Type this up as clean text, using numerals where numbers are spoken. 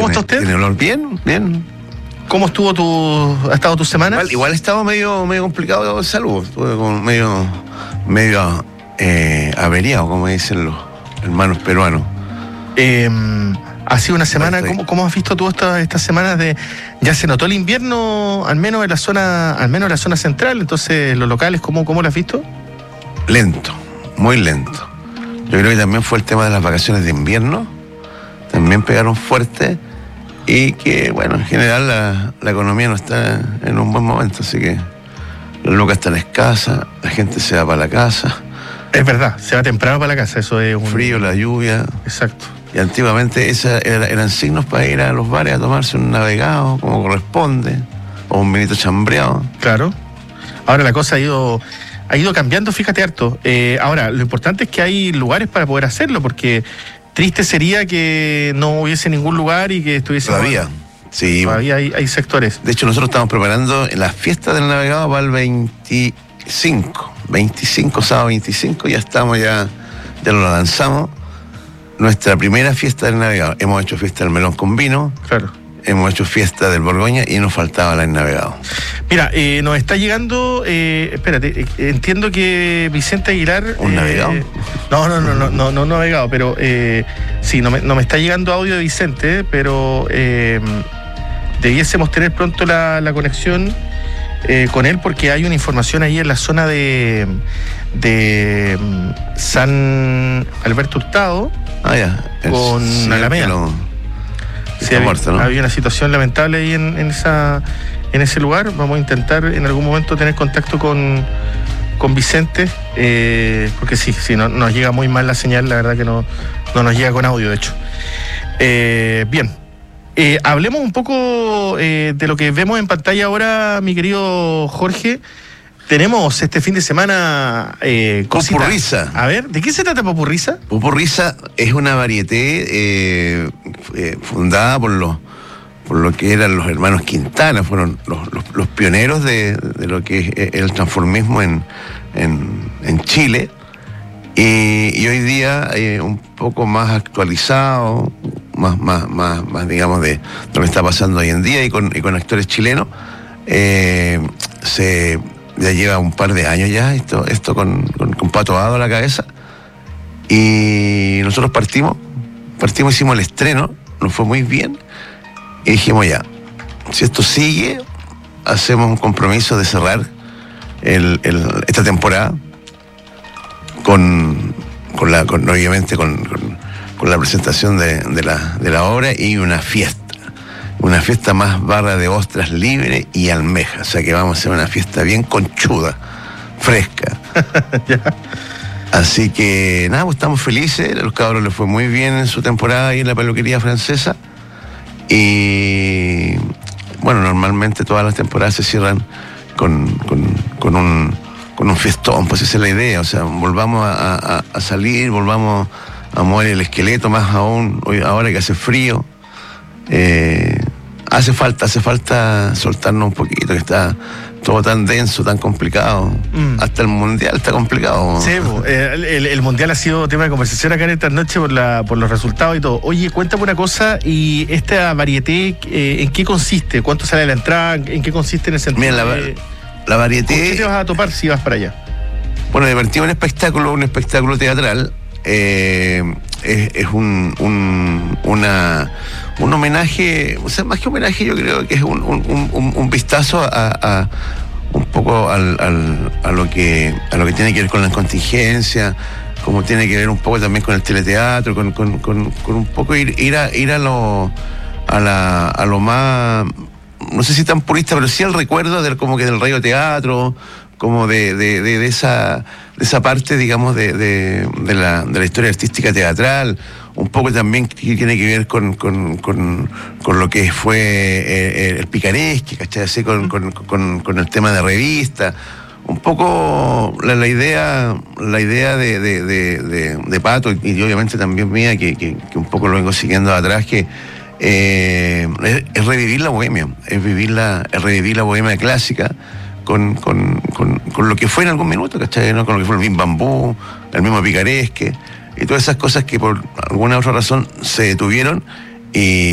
¿Cómo está usted? Tiene olor bien, bien. ¿Cómo ha estado tu semana? Igual estaba medio complicado de salud. Estuve como medio averiado, como dicen los hermanos peruanos. Ha sido una semana, ¿cómo has visto tú estas semanas de... Ya se notó el invierno, al menos en la zona central, entonces los locales, ¿cómo lo has visto? Lento, muy lento. Yo creo que también fue el tema de las vacaciones de invierno, también pegaron fuerte y que, bueno, en general la economía no está en un buen momento, así que la lucas está escasa, la gente se va para la casa. Es verdad, se va temprano para la casa, eso es un... Frío, la lluvia. Exacto. Y antiguamente eran signos para ir a los bares a tomarse un navegado, como corresponde, o un vinito chambreado. Claro. Ahora la cosa ha ido cambiando, fíjate harto. Ahora, lo importante es que hay lugares para poder hacerlo, porque triste sería que no hubiese ningún lugar y que estuviese... Todavía, sí. Todavía hay sectores. De hecho, nosotros estamos preparando la fiesta del navegado para el 25, sábado 25, ya lo lanzamos. Nuestra primera fiesta del navegado. Hemos hecho fiesta del melón con vino. Claro. Hemos hecho fiesta del Borgoña y nos faltaba la del navegado. Mira, nos está llegando, espérate, entiendo que Vicente Aguilar... ¿Un navegado? No navegado, pero sí, no me está llegando audio de Vicente, pero debiésemos tener pronto la conexión con él, porque hay una información ahí en la zona de San Alberto Hurtado. Con Alameda. Sí, muerto, ¿no? Había una situación lamentable ahí en ese lugar. Vamos a intentar en algún momento tener contacto con Vicente, porque sí, no, nos llega muy mal la señal, la verdad que no nos llega con audio, de hecho. Bien, hablemos un poco de lo que vemos en pantalla ahora, mi querido Jorge. Tenemos este fin de semana Popurriza. A ver, ¿de qué se trata Popurriza? Popurriza es una varieté fundada por lo que eran los hermanos Quintana, fueron los pioneros de lo que es el transformismo en Chile. Y hoy día un poco más actualizado, más digamos de lo que está pasando hoy en día y con actores chilenos, ya lleva un par de años ya esto con Pato Abado a la cabeza. Y nosotros partimos, hicimos el estreno, nos fue muy bien. Y dijimos ya, si esto sigue, hacemos un compromiso de cerrar esta temporada obviamente con la presentación de la obra y una fiesta. Una fiesta más barra de ostras libre y almeja. O sea que vamos a hacer una fiesta bien conchuda, fresca. Así que nada, pues estamos felices. A los cabros les fue muy bien en su temporada ahí en la peluquería francesa. Y bueno, normalmente todas las temporadas se cierran con un fiestón, pues esa es la idea. O sea, volvamos a salir, volvamos a mover el esqueleto, más aún hoy, ahora que hace frío. Hace falta soltarnos un poquito, que está todo tan denso, tan complicado. Hasta el mundial está complicado. Sí, el mundial ha sido tema de conversación acá en esta noche por los resultados y todo. Oye, cuéntame una cosa, y esta varieté, ¿en qué consiste? ¿Cuánto sale la entrada? ¿En qué consiste en el sentido? Mira, la varieté... ¿Con qué te vas a topar si vas para allá? Bueno, divertimos un espectáculo teatral. Es un homenaje, o sea, más que homenaje, yo creo que es un vistazo a un poco a lo que tiene que ver con la contingencia, como tiene que ver un poco también con el teleteatro, con un poco ir a lo más, no sé si tan purista, pero sí el recuerdo como que del radioteatro, como de esa parte, digamos, de la historia artística teatral, un poco también que tiene que ver con lo que fue el picaresque, ¿cachai? Así con el tema de revista, un poco la idea de Pato y obviamente también mía, que un poco lo vengo siguiendo de atrás, que es revivir la bohemia, es revivir la bohemia clásica con lo que fue en algún minuto, ¿cachai? ¿No? Con lo que fue el Bim Bambú, el mismo picaresque y todas esas cosas que por alguna otra razón se detuvieron y